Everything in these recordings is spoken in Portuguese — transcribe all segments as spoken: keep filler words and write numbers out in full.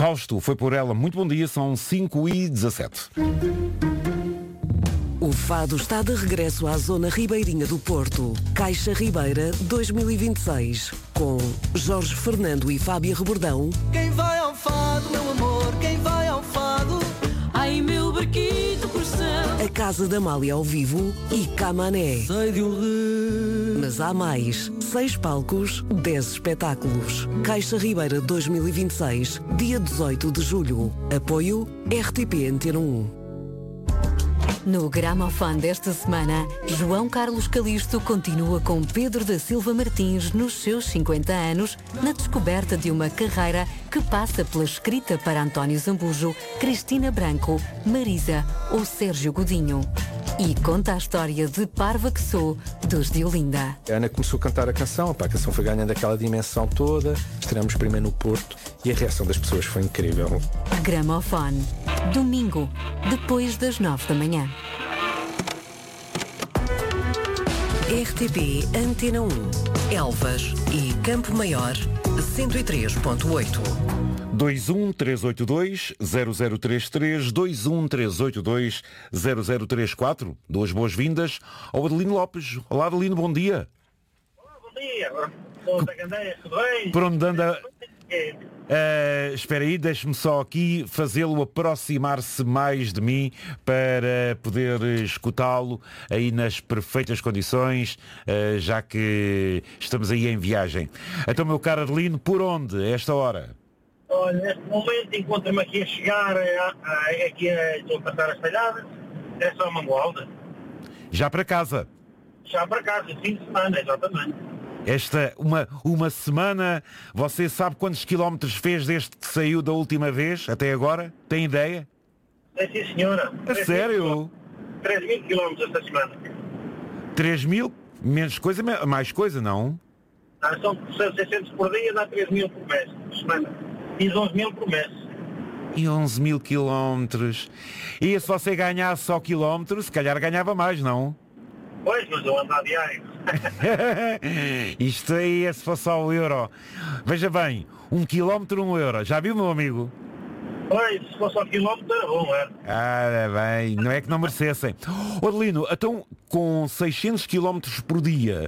Fausto, foi por ela. Muito bom dia, são cinco e dezassete. O Fado está de regresso à zona ribeirinha do Porto. Caixa Ribeira dois mil e vinte e seis. Com Jorge Fernando e Fábio Rebordão. Quem vai ao Fado, meu amor, quem vai ao Fado? Ai, meu barquito coração. A Casa da Amália ao vivo e Camané. Sei de um rio. Mas há mais. Seis palcos, dez espetáculos. Caixa Ribeira dois mil e vinte e seis, dia dezoito de julho. Apoio R T P Antena um. No Gramofone desta semana, João Carlos Calisto continua com Pedro da Silva Martins nos seus cinquenta anos, na descoberta de uma carreira que passa pela escrita para António Zambujo, Cristina Branco, Marisa ou Sérgio Godinho. E conta a história de Parva que Sou, dos de Olinda. A Ana começou a cantar a canção, pá, a canção foi ganhando aquela dimensão toda, estreamos primeiro no Porto e a reação das pessoas foi incrível. Gramofone, domingo, depois das nove da manhã. R T P Antena um, Elvas e Campo Maior, cento e três ponto oito. dois um três oito dois zero zero três três, dois um três oito dois zero zero três quatro. Duas boas-vindas ao Adelino Lopes. Olá, Adelino, bom dia. Olá, bom dia. Sou da Candeia, tudo bem? Por onde anda? Uh, espera aí, deixe-me só aqui fazê-lo aproximar-se mais de mim para poder escutá-lo aí nas perfeitas condições, uh, já que estamos aí em viagem. Então, meu caro Adelino, por onde a esta hora? Olha, neste momento encontro-me aqui a chegar, a, a, aqui a, estou a passar as talhadas, é só Mangualda. Já para casa? Já para casa, fim de semana, exatamente. Esta, uma, uma semana, você sabe quantos quilómetros fez desde que saiu da última vez, até agora? Tem ideia? É sim, senhora. A sério? três mil quilómetros esta semana. três mil? Menos coisa, mais coisa, não? Ah, são seiscentos por dia, dá três mil por mês, por semana. Fiz onze mil por mês. E onze mil quilómetros. E se você ganhasse só quilómetro, se calhar ganhava mais, não? Pois, mas eu ando a diário. Isto aí é se fosse só o euro. Veja bem, um quilómetro, um euro. Já viu, meu amigo? Pois, se fosse ao quilómetro era bom, era. Ah, bem, não é que não merecessem. Ô, Adelino, então com seiscentos quilómetros por dia,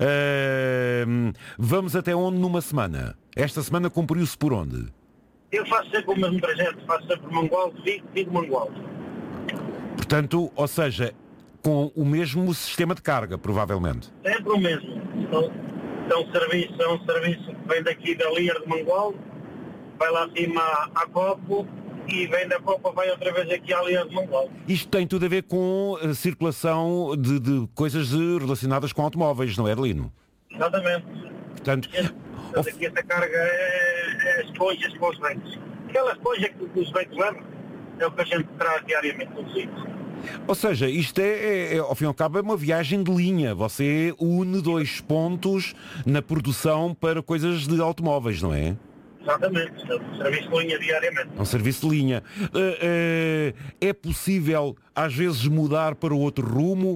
uh, vamos até onde numa semana? Esta semana cumpriu-se por onde? Eu faço sempre o mesmo trajeto, faço sempre Mangualde, Vigo, Vigo, Mangualde. Portanto, ou seja, com o mesmo sistema de carga, provavelmente. Sempre o mesmo. Então, então serviço, é um serviço que vem daqui da Lier de Mangualde, vai lá acima à, à Copo e vem da Copa, vai outra vez aqui à Lier de Mangualde. Isto tem tudo a ver com a circulação de, de coisas de, relacionadas com automóveis, não é, Adelino? Exatamente. Portanto, Portanto aqui esta carga é, é esponjas para os veículos. Aquela esponja que os veículos levam é o que a gente traz diariamente nos veículos. Ou seja, isto é, é, é, ao fim e ao cabo, é uma viagem de linha. Você une dois pontos na produção para coisas de automóveis, não é? Exatamente. É um serviço de linha diariamente. É um serviço de linha. Uh, uh, é possível, às vezes, mudar para outro rumo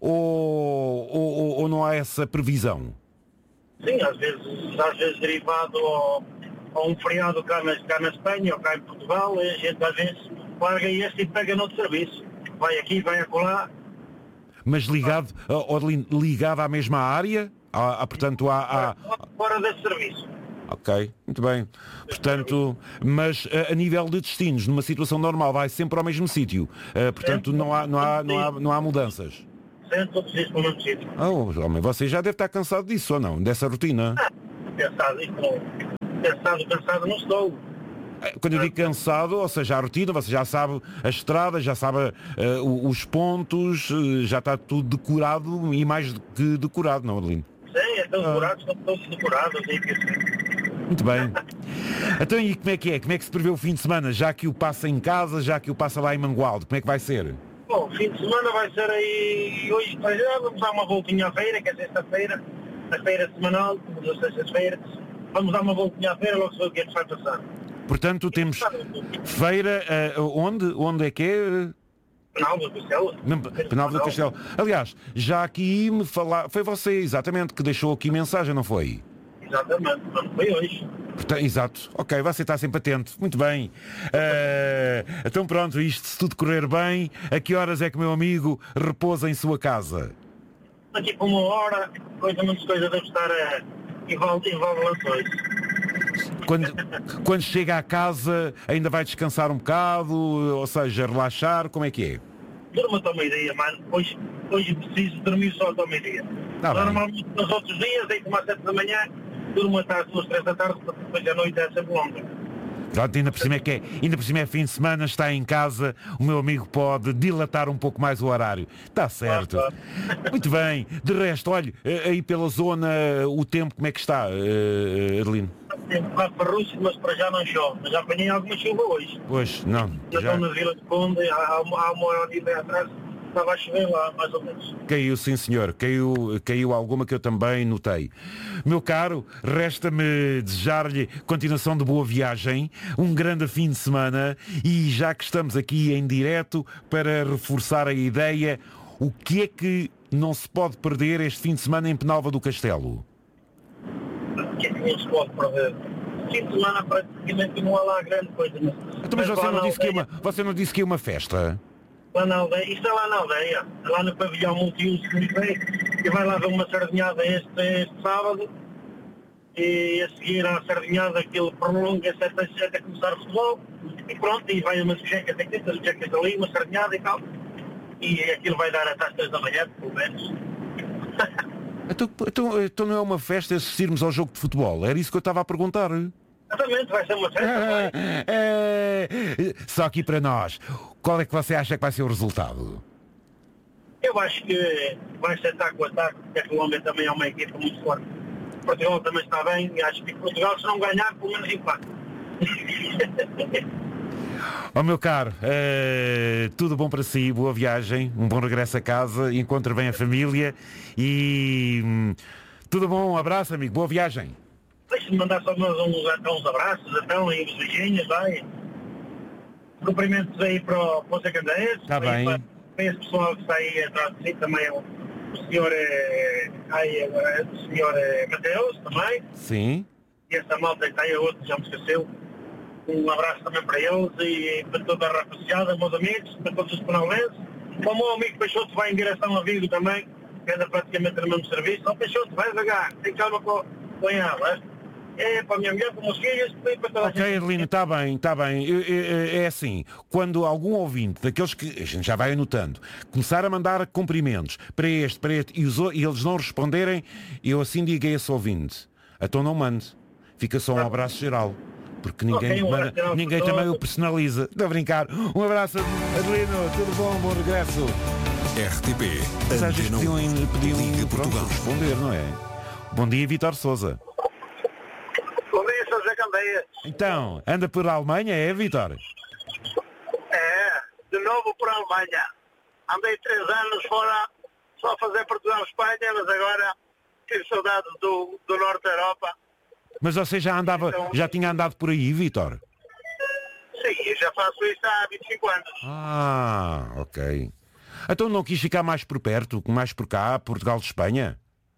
ou, ou, ou não há essa previsão? Sim, às vezes, às vezes derivado ao, a um feriado cá na, cá na Espanha ou cá em Portugal, a gente às vezes larga este e pega no outro serviço. Vai aqui, vai acolá. Mas ligado, uh, ligado à mesma área? À, à, portanto, à, à... Fora desse serviço. Ok, muito bem. Portanto, mas uh, a nível de destinos, numa situação normal, vai sempre ao mesmo sítio. Uh, portanto, não há, não, há, não, há, não há mudanças. Sempre todos os dias para o mesmo sítio. Oh, homem, você já deve estar cansado disso ou não? Dessa rotina? Ah, cansado, isto não. Cansado, cansado não estou. Quando eu digo cansado, ou seja, a rotina, você já sabe a estrada, já sabe uh, os pontos, uh, já está tudo decorado e mais do que decorado, não, Adelino? Sim, estão decorados, estão todos decorados. Muito bem. Então e como é que é? Como é que se prevê o fim de semana? Já que o passa em casa, já que o passa lá em Mangualde, como é que vai ser? Bom, fim de semana vai ser aí, hoje para já, vamos dar uma voltinha à feira, que é sexta-feira, a feira semanal, como as sextas-feiras. Vamos dar uma voltinha à feira, logo se vê o que é que vai passar. Portanto, temos feira, uh, onde? Onde é que é? Penalva do Castelo. Penalva do Castelo. Aliás, já aqui me falar, foi você exatamente que deixou aqui mensagem, não foi? Exatamente, não foi hoje. Portanto, exato. Ok, você está sempre atento. Muito bem. Uh, então pronto, isto se tudo correr bem, a que horas é que o meu amigo repousa em sua casa? Daqui por uma hora, coisa menos coisa deve estar a envolve lanções. Quando, quando chega à casa, ainda vai descansar um bocado, ou seja, relaxar, como é que é? Durma até ao meio-dia, mano. Hoje, hoje preciso dormir só até ao meio-dia. Tá Normalmente nos outros dias, aí como às sete da manhã, durmo até às duas, três da tarde, porque depois a noite é sempre longa. Pronto, ainda por cima é que é, ainda por cima é fim de semana, está em casa, o meu amigo pode dilatar um pouco mais o horário. Está certo. Claro, claro. Muito bem. De resto, olha, aí pela zona, o tempo como é que está, uh, Adelino? Tem um bocado farrúcio, mas para já não chove. Mas já apanhei alguma chuva hoje. Pois, não. Já Já estou na Vila de Conde, há, há uma hora e meia atrás, estava a chover lá, mais ou menos. Caiu, sim senhor, caiu, caiu alguma que eu também notei. Meu caro, resta-me desejar-lhe continuação de boa viagem, um grande fim de semana e já que estamos aqui em direto para reforçar a ideia, o que é que não se pode perder este fim de semana em Penalva do Castelo? O que é que não se pode perder? Fim de semana praticamente não há lá grande coisa. Mas, Então, mas mas você lá não, na disse que ia aldeia- uma, você não disse que ia uma festa? Lá na aldeia, isto é lá na aldeia, é lá no pavilhão multiuso que me veio, e vai lá ver uma sardinhada este, este sábado, e a seguir à sardinhada aquilo prolonga-se até, até começar o futebol, e pronto, e vai umas bejecas aqui, umas bejecas ali, uma sardinhada e tal, e aquilo vai dar até às três da manhã, pelo menos. Então, então, então não é uma festa assistirmos ao jogo de futebol? Era isso que eu estava a perguntar. Exatamente, vai ser uma festa, vai. É, só aqui para nós, qual é que você acha que vai ser o resultado? Eu acho que vai ser taco a taco, porque a Colômbia também é uma equipa muito forte. Portugal também está bem, e acho que Portugal, se não ganhar, pelo menos empate. Ó oh, meu caro, eh, tudo bom para si, boa viagem, um bom regresso a casa, encontre bem a família e hum, tudo bom, um abraço amigo, boa viagem. Deixa-me mandar só mais uns, uns abraços, então, e uns beijinhos, vai. Cumprimentos aí para o, para o Zé Candeias. Está bem. Para, para esse pessoal que está aí atrás de si, também o, o senhor, é, aí, agora, o senhor é, Mateus, também. Sim. E essa malta que está aí, a outro, já me esqueceu. Um abraço também para eles e para toda a rapaziada, meus amigos, para todos os penalvenses. Para o meu amigo Peixoto vai em direção a Vigo também, que anda praticamente no mesmo serviço. Ó Peixoto, vai devagar, tem calma com, com ela. É para a minha mulher, para os meus filhos, para toda a Ok, gente. Adelino, está bem, está bem. Eu- eu- É assim, quando algum ouvinte, daqueles que a gente já vai anotando, começar a mandar cumprimentos para este, para este, e, os o- e eles não responderem, eu assim digo a esse ouvinte, então não mande. Fica só um abraço geral. Porque ninguém, Ok, um manda- abraço geral ninguém para também o todos. personaliza. Estou a brincar. Um abraço, Adelino, tudo bom, bom regresso. R T P Mas às vezes Antena podiam, um, podiam Liga pronto, Portugal. responder, não é? Bom dia, Vítor Sousa. Bom dia, Sr. Zé Candeias. Então, anda por Alemanha, é, Vítor? É, de novo por Alemanha. Andei três anos fora, só a fazer Portugal-Espanha, mas agora tive saudades do, do Norte da Europa. Mas você já andava, Então- já tinha andado por aí, Vítor? Sim, eu já faço isso há vinte e cinco anos. Ah, ok. Então não quis ficar mais por perto, mais por cá, Portugal de Espanha?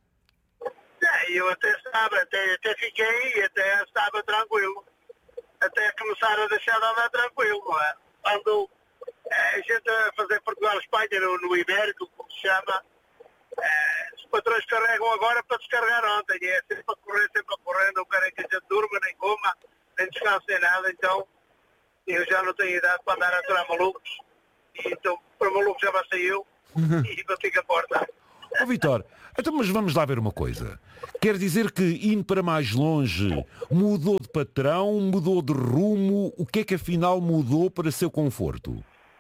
É, eu até estava, até, até fiquei, até estava tranquilo. Até começar a deixar de andar tranquilo, não é? Ando é, a gente a fazer Portugal-Espanha no, no Ibérico, como se chama, é, os patrões carregam agora para descarregar ontem. E é sempre a correr, sempre a correr, não querem que a gente durma, nem coma, nem descanse, nem nada. Então, eu já não tenho idade para andar a aturar malucos. E então, para maluco já basta eu e bati com a porta. Ó Vítor, então mas vamos lá ver uma coisa. Quer dizer que indo para mais longe mudou de patrão, mudou de rumo, o que é que afinal mudou para seu conforto?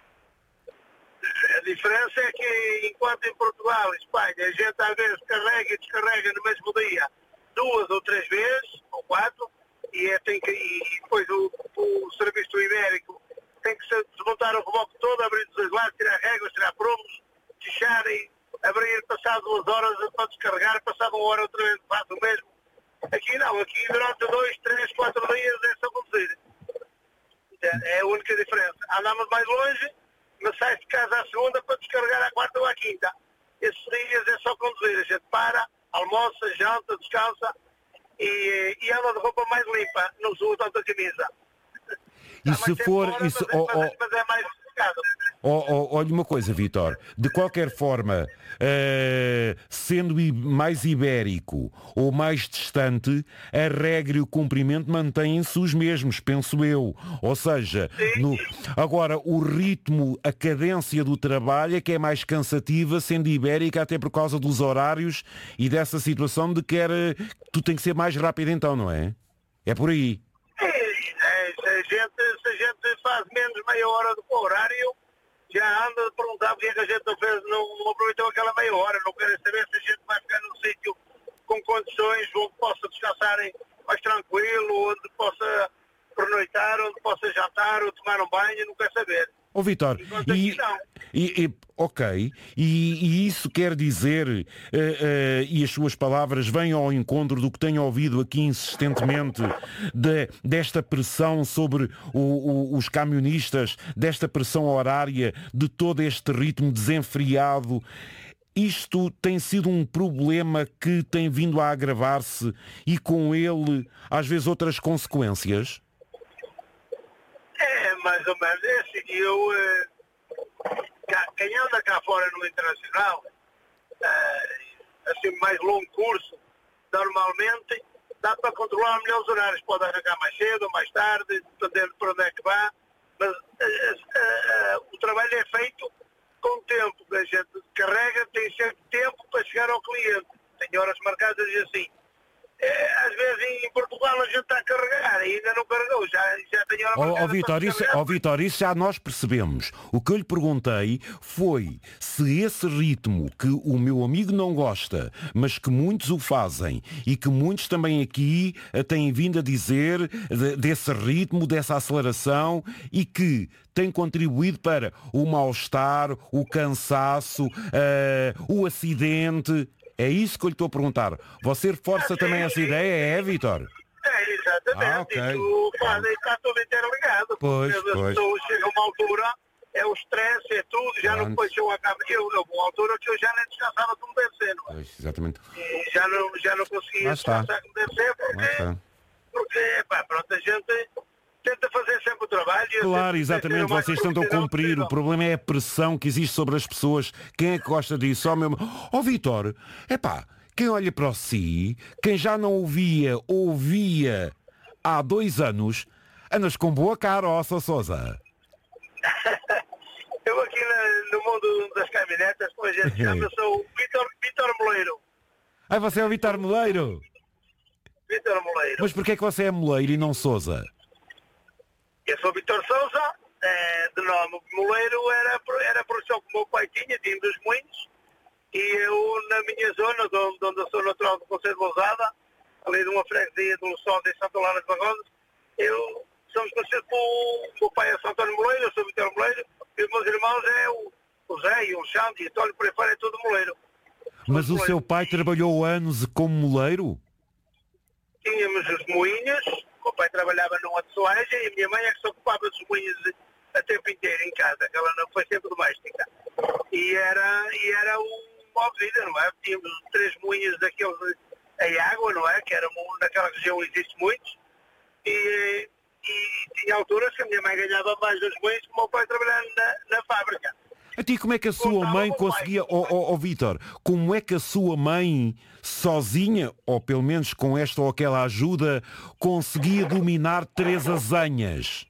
A diferença é que enquanto em Portugal e Espanha a gente às vezes carrega e descarrega no mesmo dia duas ou três vezes, ou quatro, e, é, tem que, e depois o, o serviço do Ibérico tem que se desmontar o reboque todo, abrir os dois lados, tirar réguas, tirar promos, fechar e abrir passado duas horas para descarregar, passado uma hora outra vez faz o mesmo. Aqui não, aqui durante dois, três, quatro dias é só conduzir. É a única diferença. Andamos mais longe, mas sai de casa à segunda para descarregar à quarta ou à quinta. Esses dias é só conduzir. A gente para, almoça, janta, descansa e, e anda de roupa mais limpa, não usa tanta camisa. E se for... Fora, Isso, mas, é, oh, mas, oh, mas é mais complicado. oh, oh, olha uma coisa, Vítor, de qualquer forma, uh, sendo i- mais ibérico ou mais distante, a regra e o cumprimento mantêm-se os mesmos, penso eu. Ou seja, no... agora o ritmo, a cadência do trabalho é que é mais cansativa, sendo ibérica, até por causa dos horários e dessa situação de que era... tu tem que ser mais rápido então, não é? É por aí. É, é, se, a gente, se a gente faz menos meia hora do que o horário, já anda a perguntar porque é que a gente não, fez, não, não aproveitou aquela meia hora. Não quero saber se a gente vai ficar num sítio com condições onde possa descansar mais tranquilo, onde possa pernoitar, onde possa jantar ou tomar um banho, não quero saber. Ó Vítor, Enquanto e, aqui não. e, e- ok, e, e isso quer dizer, eh, eh, e as suas palavras vêm ao encontro do que tenho ouvido aqui insistentemente, de- desta pressão sobre o- o- os camionistas, desta pressão horária, de todo este ritmo desenfreado. Isto tem sido um problema que tem vindo a agravar-se e com ele, às vezes, outras consequências? É, mais ou menos. É assim, eu, eh, cá- quem anda cá fora no internacional, eh, assim, mais longo curso, normalmente dá para controlar melhor os horários. Pode arrancar mais cedo ou mais tarde, dependendo para onde é que vá. Mas eh, eh, eh, o trabalho é feito com tempo. A gente carrega, tem sempre tempo para chegar ao cliente. Tem horas marcadas e assim. É, às vezes em Portugal a gente está a carregar e ainda não carregou, já, já tem hora Ó marcada oh, Vítor, para isso, carregar. ó, Vítor, isso já nós percebemos. O que eu lhe perguntei foi se esse ritmo que o meu amigo não gosta, mas que muitos o fazem e que muitos também aqui eh, têm vindo a dizer de- desse ritmo, dessa aceleração e que tem contribuído para o mal-estar, o cansaço, eh, o acidente. É isso que eu lhe estou a perguntar. Você reforça também essa ideia, é, Vítor? É, exatamente. Ah, ok. Isso faz, está tudo interligado. Pois, Porque as pois. pessoas chegam a uma altura, é o stress, é tudo, já Pronto. não puxam a cabeça. Eu, eu, uma altura que eu já nem descansava como deve ser, não é? Pois, exatamente. E já não, já não conseguia Lá está. descansar como deve ser, Lá porque, está. porque pá, pronto, a gente tenta fazer sempre o trabalho. e eu Claro, sempre exatamente, tento ser o mais vocês tentam profissional cumprir. O possível. problema é a pressão que existe sobre as pessoas. Quem é que gosta disso? Ó, meu... oh, Vítor, epá, quem olha para o si, quem já não ouvia, ouvia há dois anos, andas com boa cara, ó, Sou Sousa. Eu aqui na- no mundo das caminhonetas, como a gente chama, eu sou o Vítor, Vítor Moleiro. Ai, você é o Vítor Moleiro. Vítor Moleiro. Mas porquê é que você é Moleiro e não Sousa? Eu sou Vítor Sousa, eh, de nome Moleiro, era, era a profissão que o meu pai tinha, tinha dos Moinhos, e eu, na minha zona, de onde, de onde eu sou natural do Conselho de Lousada, ali de uma freguesia do Luçol de Santa Lara de Barrosos, eu somos conhecidos por... O meu pai é São António Moleiro, eu sou Vítor Moleiro, e os meus irmãos é o, o Zé e o Alexandre, e o António, por aí fora, é tudo Moleiro. Mas o Moleiro. seu pai trabalhou anos como moleiro? Tínhamos os moinhos, o meu pai trabalhava numa tesselagem e a minha mãe é que se ocupava dos moinhos a tempo inteiro em casa, que ela não foi sempre doméstica. E era, e era um modo de vida, não é? Tínhamos três moinhos daqueles em água, não é? Que era, naquela região existe muitos. E, e tinha alturas que a minha mãe ganhava mais dos moinhos que o meu pai trabalhava na, na fábrica. A ti, como é que a sua Contava mãe com o pai. conseguia... Ó oh, oh, Vítor, como é que a sua mãe, sozinha, ou pelo menos com esta ou aquela ajuda, conseguia dominar três azanhas?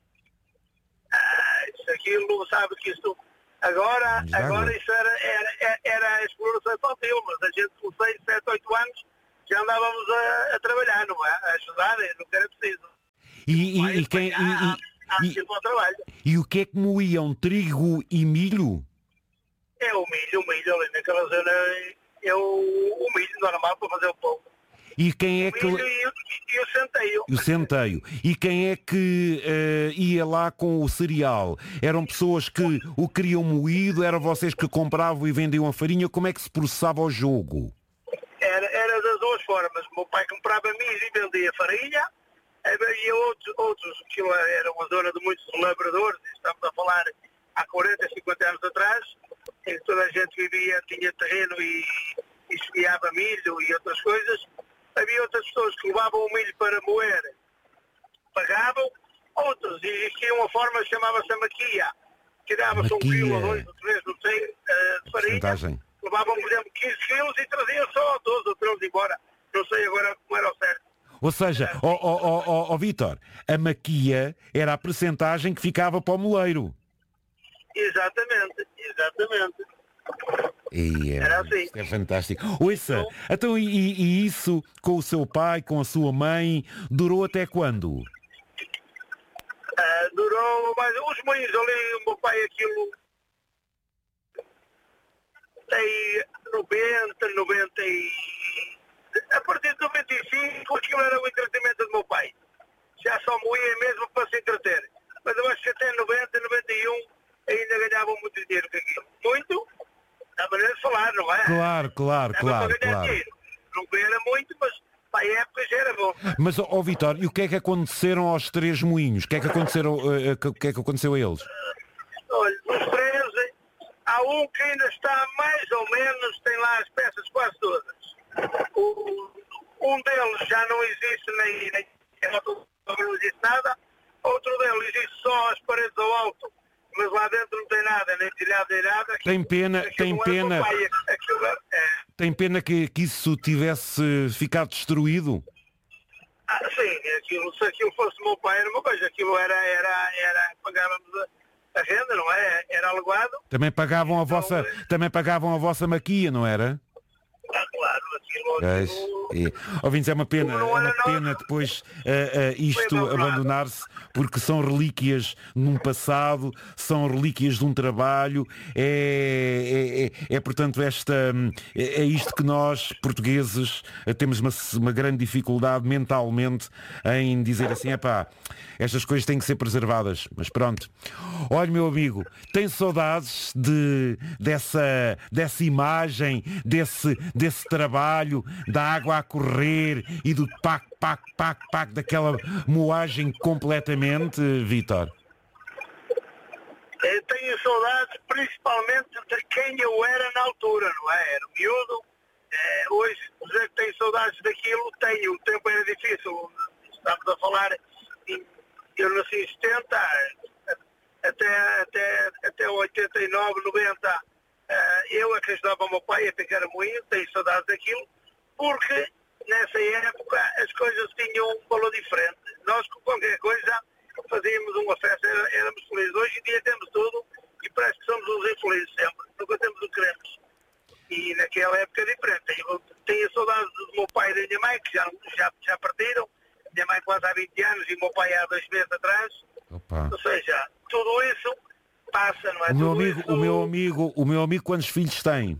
Ah, isso, aquilo, sabe que isso... Agora, Já agora agora. isso era, era, era a exploração infantil, mas a gente com seis, sete, oito anos já andávamos a, a trabalhar, não é? A ajudar, nunca era preciso. E, e, Mas, e, quem, e, há- há e, e, sempre ao trabalho. e o que é que moíam? Trigo e milho? É o milho, o milho ali naquela zona, é o, o milho normal para fazer o pão. E quem é O que... milho e o, e o centeio. O centeio. E quem é que eh, ia lá com o cereal? Eram pessoas que o queriam moído? Eram vocês que compravam e vendiam a farinha? Como é que se processava o jogo? Era, era das duas formas. O meu pai comprava milho e vendia farinha. Havia outros, outros que era uma zona de muitos labradores, estamos a falar há quarenta, cinquenta anos atrás, em que toda a gente vivia, tinha terreno e, e esfiava milho e outras coisas. Havia outras pessoas que levavam o milho para moer, pagavam, outros, e existia uma forma que chamava-se a maquia, que dava-se um quilo ou dois ou três, não sei, uh, de farinha, Porcentagem. levavam, por exemplo, quinze quilos e traziam só doze ou treze embora. Não sei agora como era o certo. Ou seja, ó oh, oh, oh, oh, Vítor, a maquia era a percentagem que ficava para o moleiro. Exatamente, exatamente. E é, Era assim. Isto é fantástico. Ouça, então e, e isso com o seu pai, com a sua mãe, durou até quando? Uh, durou, mas os moinhos ali, o meu pai aquilo tem noventa, noventa e... A partir de noventa e cinco, aquilo era o entretenimento do meu pai. Já só moía mesmo para se entreter. Mas eu acho que até noventa, noventa e um ainda ganhavam muito dinheiro com aquilo. Muito, da maneira de falar, não é? Claro, claro, Dava claro, para ganhar claro. dinheiro. Não era muito, mas para a época já era bom. Mas, ó oh, Vítor, e o que é que aconteceram aos três moinhos? O que é que aconteceram, uh, uh, o que é que aconteceu a eles? Olha, dos três, há um que ainda está mais ou menos, tem lá as peças quase todas. O, um deles já não existe nem, nem não existe nada. Outro deles existe só as paredes ao alto, mas lá dentro não tem nada, nem telhado nem nada. Tem pena, Aquilo tem não é pena, papai, aquilo é- é. tem pena que, que isso tivesse ficado destruído. Ah, sim, aquilo, se aquilo fosse meu pai era uma coisa, aquilo era, era, era pagávamos a, a renda, não é? Era aluguado. Também pagavam a Então, vossa, é- também pagavam a vossa maquia, não era? Ah, claro, aquilo, Pois, aquilo e, ouvintes, é uma pena, é Não uma era pena nada. depois uh, uh, isto Foi abandonado. abandonar-se, porque são relíquias num passado, são relíquias de um trabalho, é, é, é, é, portanto esta, é, é isto que nós, portugueses, uh, temos uma, uma grande dificuldade mentalmente em dizer assim, epá, estas coisas têm que ser preservadas, mas pronto. Olha, meu amigo, tem saudades de, dessa, dessa imagem, desse, desse trabalho, da água a correr e do pac, pac, pac, pac, daquela moagem completamente, Vítor? Eu tenho saudades principalmente de quem eu era na altura, não é? Era miúdo. É, hoje, dizer que tenho saudades daquilo, tenho. O tempo era difícil. Estamos a falar, em, eu nasci em setenta, até, até, até oitenta e nove, noventa, uh, eu é que ajudava o meu pai a pegar a moinho, tenho saudades daquilo, porque nessa época as coisas tinham um valor diferente. Nós, com qualquer coisa, fazíamos uma festa, éramos felizes. Hoje em dia temos tudo e parece que somos uns infelizes sempre. Nunca temos o que queremos. E naquela época é diferente. Tenho, tenho saudades do meu pai e da minha mãe, que já, já, já partiram. Minha mãe quase há vinte anos e o meu pai há dois meses atrás. Opa. Ou seja, tudo isso passa, não é? O meu Tudo amigo, isso... o meu amigo, o meu amigo, quantos filhos tem?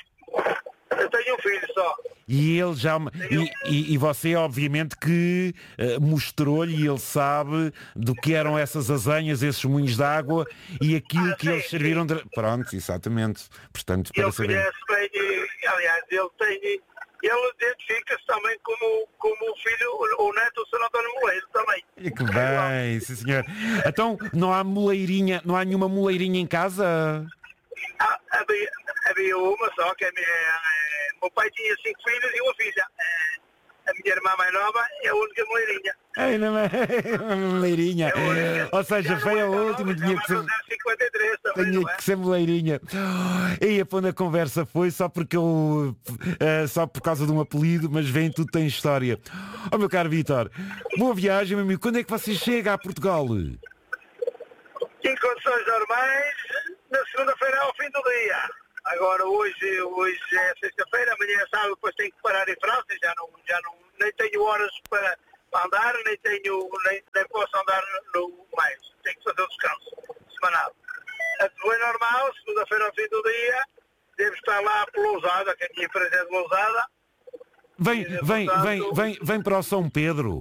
Eu tenho um filho só. E ele já e, e, e você obviamente que uh, mostrou-lhe e ele sabe do que eram essas azanhas, esses moinhos de água e aquilo Ah, que sim, eles serviram de... Pronto, exatamente. Portanto, para Ele saber. conhece bem, e, aliás, ele tem, ele identifica-se também como, como o filho, o neto do senhor António Moleiro também. E que bem, sim senhor. Então, não há moleirinha, não há nenhuma moleirinha em casa? Ah, havia, havia uma só, que é, é, é, meu pai tinha cinco filhos e uma filha. É, a minha irmã mais nova é a única moleirinha. Ai, não é uma moleirinha. É a única. Ou seja, Já foi não é a tão última, nova, tinha já que ser... vai fazer cinquenta e três também, Tinha não é? que ser moleirinha. E a ponta conversa foi só porque eu uh, só por causa de um apelido, mas vem tudo tem história. Oh meu caro Vítor, boa viagem, meu amigo. Quando é que você chega a Portugal? Em condições normais, na segunda-feira ao fim do dia. Agora hoje, hoje é sexta-feira, amanhã é sábado, depois tenho que parar em França, já não, já não, nem tenho horas para, para andar, nem tenho, nem, nem posso andar no, no mais. Tenho que fazer o descanso semanal. Depois normal, segunda-feira ao fim do dia, devo estar lá por Lousada, que a minha empresa é de Lousada. Vem, E, vem, portanto, vem, vem, vem para o São Pedro.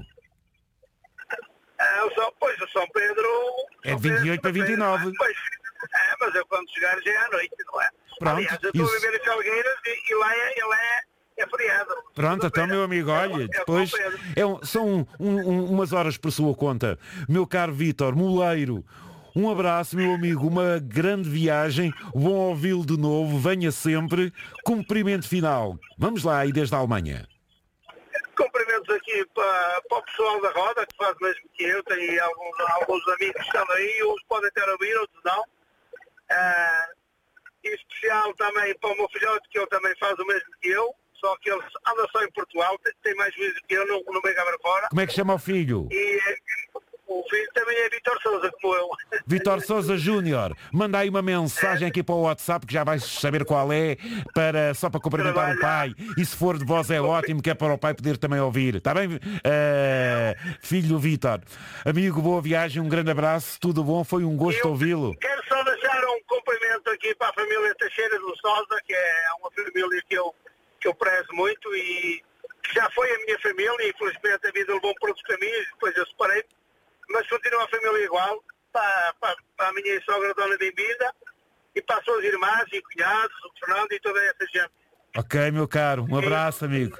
Ah, o São, pois o São Pedro... É São de vinte e oito Pedro, para vinte e nove. Pois, é, mas eu quando chegar já é à noite, não é? Pronto, Aliás, eu estou isso. a viver em Felgueiras e, e lá é, ele é, é feriado. Pronto, então meu amigo, olha, depois é um- são um- um- umas horas por sua conta. Meu caro Vítor Moleiro, um abraço, meu amigo, uma grande viagem, bom ouvi-lo de novo, venha sempre, cumprimento final. Vamos lá aí desde a Alemanha. Cumprimentos aqui para, para o pessoal da roda, que faz o mesmo que eu. Tenho alguns, alguns amigos que estão aí, uns podem ter ouvido, outros não. Uh, e especial também para o meu filhote, que ele também faz o mesmo que eu, só que ele anda só em Portugal, tem, tem mais juízo que eu, não, não vem cá para fora. Como é que chama o filho? E o filho também é Vítor Sousa, como eu. Vítor Sousa Júnior, manda aí uma mensagem aqui para o WhatsApp, que já vais saber qual é, para, só para cumprimentar o pai. E se for de voz é ótimo, que é para o pai poder também ouvir. Está bem, uh, filho do Vítor? Amigo, boa viagem, um grande abraço, tudo bom, foi um gosto ouvi-lo. Quero só deixar um cumprimento aqui para a família Teixeira do Sousa, que é uma família que eu, que eu prezo muito e que já foi a minha família, e infelizmente a vida levou por outros caminhos, depois eu separei. Mas continua a família igual, para, para, para a minha sogra Dona Bimbida e para as suas irmãs e cunhados, o Fernando e toda essa gente. Ok, meu caro, um abraço, amigo.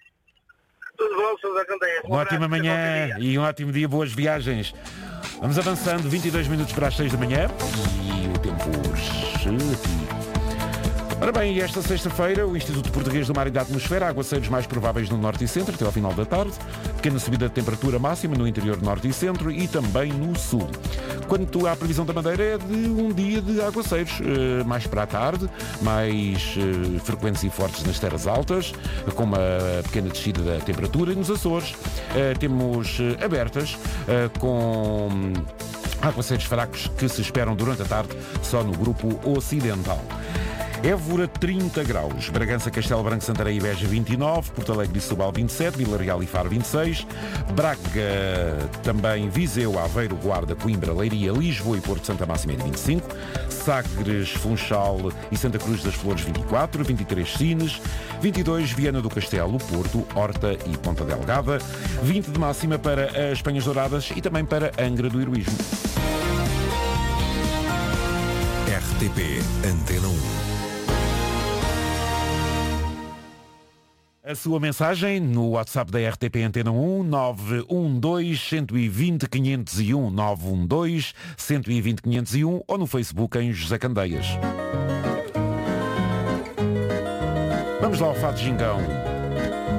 Tudo bom, Sousa Candeias. Uma ótima manhã e um ótimo dia, boas viagens. Vamos avançando, vinte e dois minutos para as seis da manhã e o tempo aqui. Ora bem, esta sexta-feira o Instituto Português do Mar e da Atmosfera, aguaceiros mais prováveis no norte e centro até ao final da tarde, pequena subida de temperatura máxima no interior norte e centro e também no sul. Quanto à previsão da Madeira, é de um dia de aguaceiros, eh, mais para a tarde, mais eh, frequentes e fortes nas terras altas, com uma pequena descida da temperatura, e nos Açores eh, temos eh, abertas eh, com aguaceiros fracos que se esperam durante a tarde só no grupo ocidental. Évora trinta graus, Bragança, Castelo Branco, Santarém e Beja vinte e nove, Porto Alegre e Setúbal vinte e sete, Vila Real e Faro vinte e seis, Braga também, Viseu, Aveiro, Guarda, Coimbra, Leiria, Lisboa e Porto Santa Máxima é de vinte e cinco, Sagres, Funchal e Santa Cruz das Flores vinte e quatro, vinte e três Sines, vinte e dois Viana do Castelo, Porto, Horta e Ponta Delgada, vinte de máxima para as Penhas Douradas e também para Angra do Heroísmo. R T P Antena um. A sua mensagem no WhatsApp da R T P Antena um, nove um dois, um dois zero, cinco zero um, nove um dois, um dois zero, cinco zero um ou no Facebook em José Candeias. Vamos lá ao Fado Gingão.